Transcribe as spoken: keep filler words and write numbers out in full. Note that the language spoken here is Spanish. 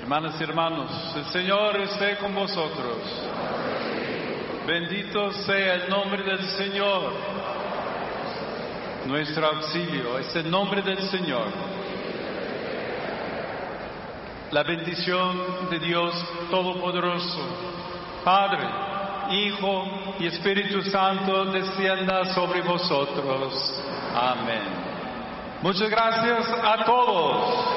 Hermanas y hermanos, el Señor esté con vosotros. Bendito sea el nombre del Señor. Nuestro auxilio es el nombre del Señor. La bendición de Dios Todopoderoso, Padre, Hijo y Espíritu Santo descienda sobre vosotros. Amén. Muchas gracias a todos.